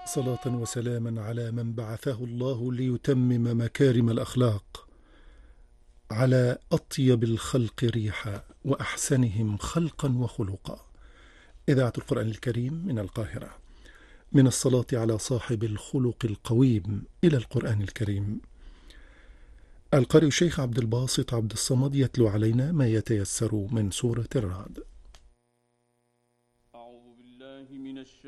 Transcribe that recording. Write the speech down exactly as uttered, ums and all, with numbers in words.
صلاة وسلاما على من بعثه الله ليتمم مكارم الأخلاق، على أطيب الخلق ريحا وأحسنهم خلقا وخلقا. إذاعة القرآن الكريم من القاهرة، من الصلاة على صاحب الخلق القويم إلى القرآن الكريم. القارئ الشيخ عبد الباسط عبد الصمد يتلو علينا ما يتيسر من سورة الرعد. أعوذ بالله من الشيطان